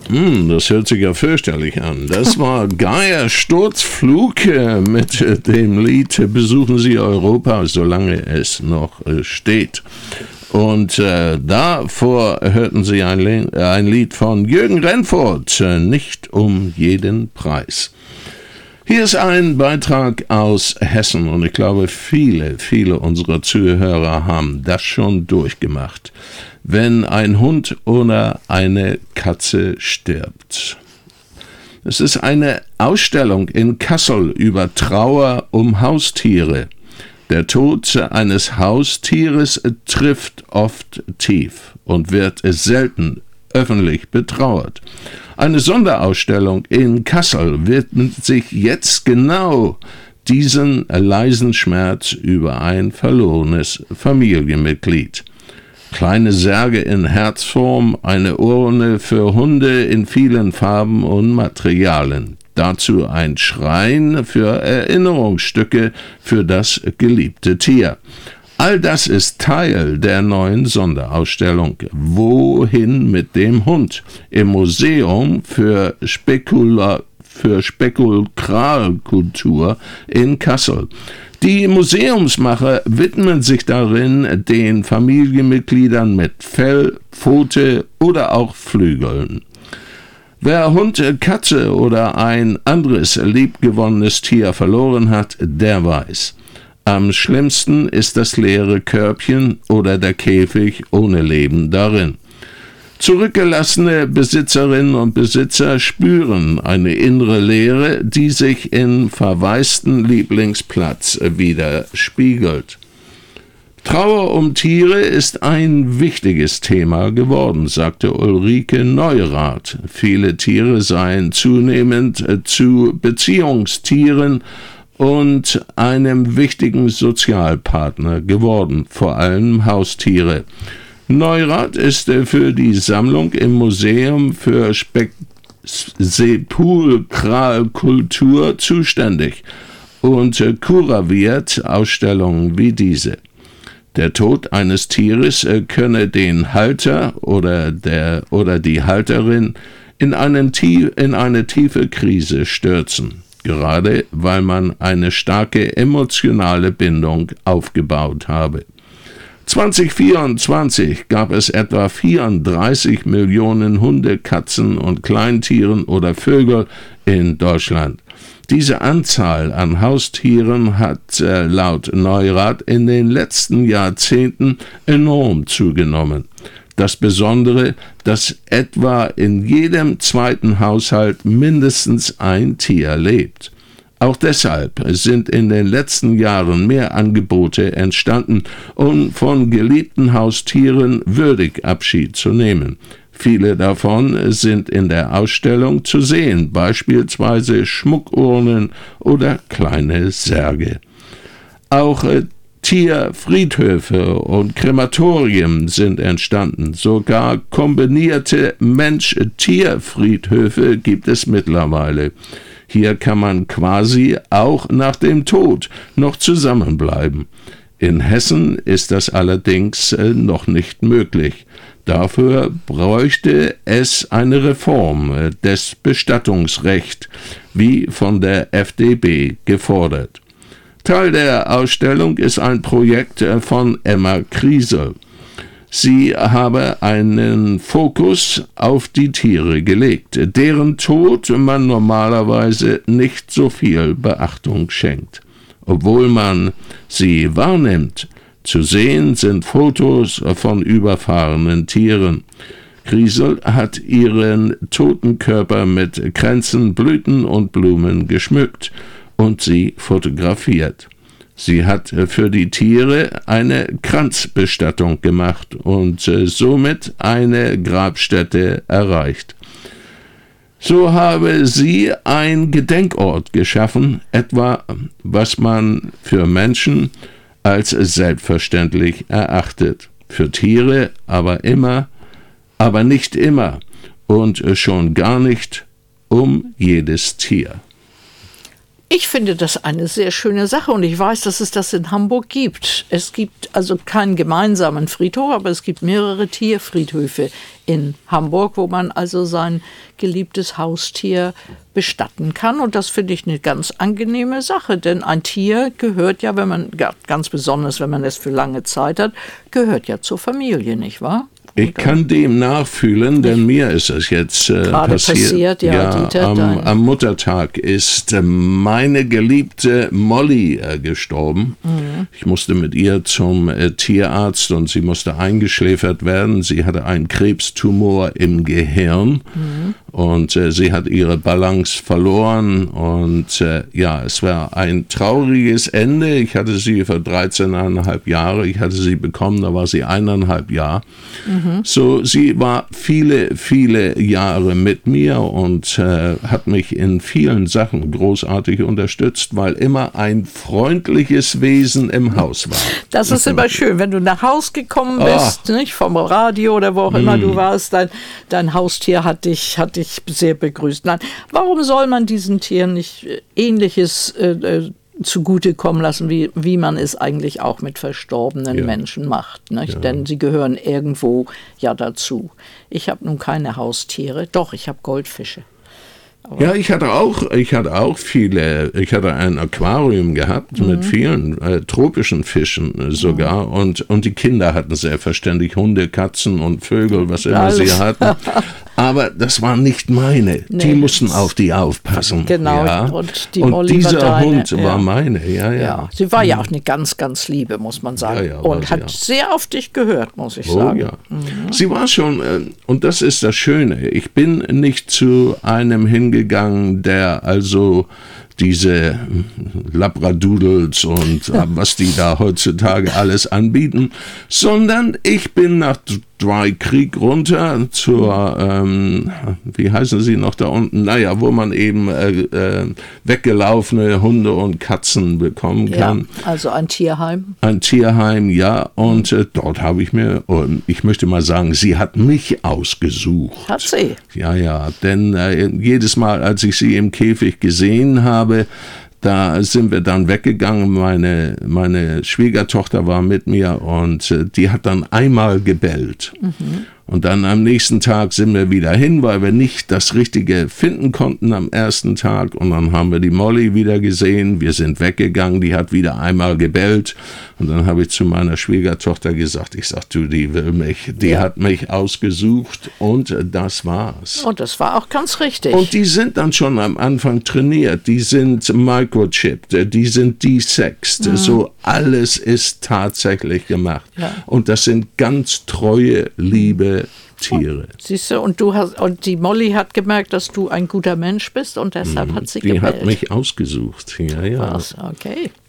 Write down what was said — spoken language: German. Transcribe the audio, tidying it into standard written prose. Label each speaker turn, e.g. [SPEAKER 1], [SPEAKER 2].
[SPEAKER 1] Das hört sich ja fürchterlich an. Das war Gaia Sturzflug mit dem Lied Besuchen Sie Europa, solange es noch steht. Und davor hörten Sie ein Lied von Jürgen Rennfort, Nicht um jeden Preis. Hier ist ein Beitrag aus Hessen und ich glaube, viele unserer Zuhörer haben das schon durchgemacht. Wenn ein Hund oder eine Katze stirbt. Es ist eine Ausstellung in Kassel über Trauer um Haustiere. Der Tod eines Haustieres trifft oft tief und wird selten öffentlich betrauert. Eine Sonderausstellung in Kassel widmet sich jetzt genau diesen leisen Schmerz über ein verlorenes Familienmitglied. Kleine Särge in Herzform, eine Urne für Hunde in vielen Farben und Materialien. Dazu ein Schrein für Erinnerungsstücke für das geliebte Tier. All das ist Teil der neuen Sonderausstellung Wohin mit dem Hund im Museum für Spekulkralkultur in Kassel. Die Museumsmacher widmen sich darin den Familienmitgliedern mit Fell, Pfote oder auch Flügeln. Wer Hund, Katze oder ein anderes liebgewonnenes Tier verloren hat, der weiß. Am schlimmsten ist das leere Körbchen oder der Käfig ohne Leben darin. Zurückgelassene Besitzerinnen und Besitzer spüren eine innere Leere, die sich im verwaisten Lieblingsplatz widerspiegelt. Trauer um Tiere ist ein wichtiges Thema geworden, sagte Ulrike Neurath. Viele Tiere seien zunehmend zu Beziehungstieren und einem wichtigen Sozialpartner geworden, vor allem Haustiere. Neurath ist für die Sammlung im Museum für Sepulkralkultur zuständig und kuratiert Ausstellungen wie diese. Der Tod eines Tieres könne den Halter oder die Halterin in eine tiefe Krise stürzen, gerade weil man eine starke emotionale Bindung aufgebaut habe. 2024 gab es etwa 34 Millionen Hunde, Katzen und Kleintieren oder Vögel in Deutschland. Diese Anzahl an Haustieren hat laut Neurath in den letzten Jahrzehnten enorm zugenommen. Das Besondere, dass etwa in jedem zweiten Haushalt mindestens ein Tier lebt. Auch deshalb sind in den letzten Jahren mehr Angebote entstanden, um von geliebten Haustieren würdig Abschied zu nehmen. Viele davon sind in der Ausstellung zu sehen, beispielsweise Schmuckurnen oder kleine Särge. Auch Tierfriedhöfe und Krematorien sind entstanden. Sogar kombinierte Mensch-Tier-Friedhöfe gibt es mittlerweile. Hier kann man quasi auch nach dem Tod noch zusammenbleiben. In Hessen ist das allerdings noch nicht möglich. Dafür bräuchte es eine Reform des Bestattungsrechts, wie von der FDP gefordert. Teil der Ausstellung ist ein Projekt von Emma Kriesel. Sie habe einen Fokus auf die Tiere gelegt, deren Tod man normalerweise nicht so viel Beachtung schenkt. Obwohl man sie wahrnimmt, zu sehen sind Fotos von überfahrenen Tieren. Kriesel hat ihren toten Körper mit Kränzen, Blüten und Blumen geschmückt und sie fotografiert. Sie hat für die Tiere eine Kranzbestattung gemacht und somit eine Grabstätte erreicht. So habe sie ein Gedenkort geschaffen, etwa was man für Menschen als selbstverständlich erachtet. Für Tiere aber nicht immer und schon gar nicht um jedes Tier.
[SPEAKER 2] Ich finde das eine sehr schöne Sache und ich weiß, dass es das in Hamburg gibt. Es gibt also keinen gemeinsamen Friedhof, aber es gibt mehrere Tierfriedhöfe in Hamburg, wo man also sein geliebtes Haustier bestatten kann. Und das finde ich eine ganz angenehme Sache, denn ein Tier gehört ja, ganz besonders, wenn man es für lange Zeit hat, gehört ja zur Familie, nicht wahr?
[SPEAKER 1] Ich kann dem nachfühlen, denn mir ist es jetzt passiert.
[SPEAKER 2] Dieter,
[SPEAKER 1] am Muttertag ist meine geliebte Molly gestorben. Mhm. Ich musste mit ihr zum Tierarzt und sie musste eingeschläfert werden. Sie hatte einen Krebstumor im Gehirn und sie hat ihre Balance verloren. Und es war ein trauriges Ende. Ich hatte sie für 13,5 Jahre. Ich hatte sie bekommen, da war sie 1,5 Jahre. So, sie war viele, viele Jahre mit mir und hat mich in vielen Sachen großartig unterstützt, weil immer ein freundliches Wesen im Haus war.
[SPEAKER 2] Das ist immer schön, wenn du nach Haus gekommen bist, nicht vom Radio oder wo auch immer du warst, dein Haustier hat dich sehr begrüßt. Nein, warum soll man diesen Tieren nicht Ähnliches zugutekommen lassen, wie man es eigentlich auch mit verstorbenen Menschen macht. Nicht? Ja. Denn sie gehören irgendwo ja dazu. Ich habe nun keine Haustiere. Doch, ich habe Goldfische. Aber
[SPEAKER 1] ja, ich hatte auch viele. Ich hatte ein Aquarium gehabt mit vielen tropischen Fischen sogar. Und die Kinder hatten selbstverständlich Hunde, Katzen und Vögel, was immer sie hatten. Aber das waren nicht meine. Nee, die mussten auf die aufpassen.
[SPEAKER 2] Genau.
[SPEAKER 1] Ja.
[SPEAKER 2] Und dieser
[SPEAKER 1] Hund war meine. Ja.
[SPEAKER 2] Sie war ja auch eine ganz, ganz liebe, muss man sagen. Ja, und hat sehr auf dich gehört, muss ich sagen.
[SPEAKER 1] Ja. Sie war schon, und das ist das Schöne, ich bin nicht zu einem hingegangen, der also diese Labradoodles und was die da heutzutage alles anbieten, sondern ich bin nach Dry Creek runter zur, wie heißen sie noch da unten? Naja, wo man eben weggelaufene Hunde und Katzen bekommen kann.
[SPEAKER 2] Ja, also ein Tierheim.
[SPEAKER 1] Ein Tierheim, ja. Und dort habe ich mir, ich möchte mal sagen, sie hat mich ausgesucht.
[SPEAKER 2] Hat sie?
[SPEAKER 1] Ja, denn jedes Mal, als ich sie im Käfig gesehen habe, da sind wir dann weggegangen, meine Schwiegertochter war mit mir und die hat dann einmal gebellt. Und dann am nächsten Tag sind wir wieder hin, weil wir nicht das Richtige finden konnten am ersten Tag. Und dann haben wir die Molly wieder gesehen. Wir sind weggegangen, die hat wieder einmal gebellt. Und dann habe ich zu meiner Schwiegertochter gesagt, die hat mich ausgesucht und das war's.
[SPEAKER 2] Und das war auch ganz richtig.
[SPEAKER 1] Und die sind dann schon am Anfang trainiert. Die sind microchipped, die sind desexed. So alles ist tatsächlich gemacht. Ja. Und das sind ganz treue, liebe Tiere.
[SPEAKER 2] Siehst du, und die Molly hat gemerkt, dass du ein guter Mensch bist und deshalb hat sie gebellt.
[SPEAKER 1] Die hat mich ausgesucht. Ja.
[SPEAKER 2] Was? Okay.